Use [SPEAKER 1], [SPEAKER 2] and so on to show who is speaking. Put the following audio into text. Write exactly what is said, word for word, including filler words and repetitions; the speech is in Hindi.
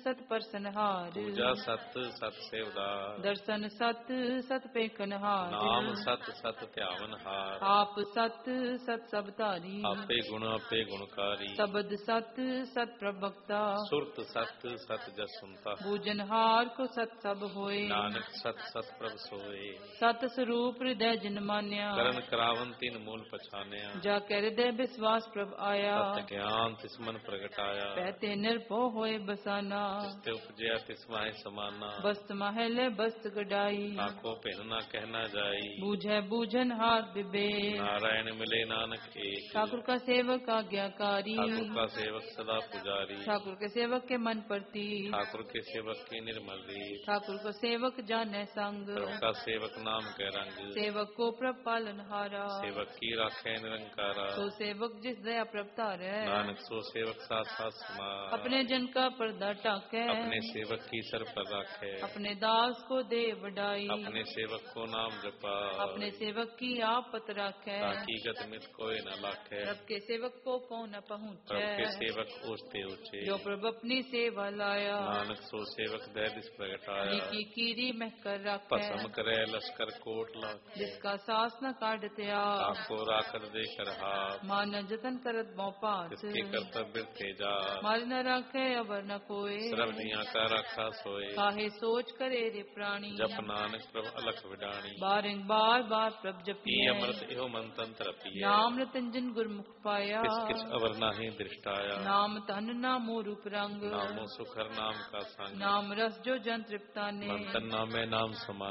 [SPEAKER 1] सत परसनहार।
[SPEAKER 2] पूजा सत सत सेवदार।
[SPEAKER 1] दर्शन सत सत पेखनहार।
[SPEAKER 2] नाम सत सत ध्यावनहार।
[SPEAKER 1] आप सत सत सब धारी।
[SPEAKER 2] आपे गुण आपे गुणकारी।
[SPEAKER 1] शब्द सत सत प्रवक्ता।
[SPEAKER 2] सुरत सत सत जस सुनता।
[SPEAKER 1] बूझनहार को सत सब होए।
[SPEAKER 2] नानक सत सत प्रभ सोए।
[SPEAKER 1] सत स्वरूप हृदय जिन मान्या।
[SPEAKER 2] करण करावन तीन मूल पछान्या।
[SPEAKER 1] जा कर हृदय विश्वास प्रभ आया।
[SPEAKER 2] सत ज्ञान तिस मन प्रगटाया।
[SPEAKER 1] कहते निर्भो होए बसाना।
[SPEAKER 2] तिसते उपजया तिस माहे समाना।
[SPEAKER 1] बस्त महले बस्त गडाई।
[SPEAKER 2] ताको भिन्न ना कहना जाई।
[SPEAKER 1] बूझे बूझन हार विवेक।
[SPEAKER 2] नारायण मिले नानक एक।
[SPEAKER 1] ठाकुर का सेवक आज्ञाकारी।
[SPEAKER 2] ठाकुर का सेवक सदा पुजारी।
[SPEAKER 1] ठाकुर के सेवक के मन प्रति।
[SPEAKER 2] ठाकुर के सेवक की निर्मल रीत।
[SPEAKER 1] ठाकुर को सेवक जाने संग।
[SPEAKER 2] प्रभु का सेवक नाम के रंग।
[SPEAKER 1] सेवक को प्रभ पालन हारा।
[SPEAKER 2] सेवक की राखे निरंकारा।
[SPEAKER 1] सो सेवक जिस दया प्रभ तारे।
[SPEAKER 2] नानक सो सेवक साथ साथ समार।
[SPEAKER 1] अपने जन का पर्दा टाके।
[SPEAKER 2] अपने सेवक की सर पर रखे।
[SPEAKER 1] अपने दास को दे बढ़ाई।
[SPEAKER 2] अपने सेवक को नाम जपा।
[SPEAKER 1] अपने सेवक की आपत राखे।
[SPEAKER 2] ताकि गत मित कोई न लाखे।
[SPEAKER 1] प्रभ के सेवक को कौन न पहुँचे।
[SPEAKER 2] प्रभु के सेवक ऊंचते ऊंचे।
[SPEAKER 1] जो प्रभ अपनी सेवा लाया।
[SPEAKER 2] नानक सो सेवक दैव प्रगटाया।
[SPEAKER 1] की कीरी में कर रखे।
[SPEAKER 2] भस्म करे लश्कर कोट लाखे।
[SPEAKER 1] जिसका सास न काट त्या।
[SPEAKER 2] आपको राखत दे कर हाथ।
[SPEAKER 1] मान जतन करत मोपात।
[SPEAKER 2] इसके कर्तव्य तेजा।
[SPEAKER 1] मार न रखे अवर न कोय।
[SPEAKER 2] सर्व जिया का रखा सोए।
[SPEAKER 1] काहे सोच करे रे प्राणी।
[SPEAKER 2] जप नानक प्रभ अलख विडाणी।
[SPEAKER 1] बारिंग बार बार प्रभ जपिए।
[SPEAKER 2] अमृत एहो मन तंत्र पिए।
[SPEAKER 1] नाम रतंजन गुरमुख पाया।
[SPEAKER 2] किस किस अवर नाही दृष्टाया।
[SPEAKER 1] नाम तन नामो रूप रंग।
[SPEAKER 2] नामो सुखर नाम का संग।
[SPEAKER 1] नाम रस जो जन तृप्ता ने।
[SPEAKER 2] मन तन नामे नाम समा।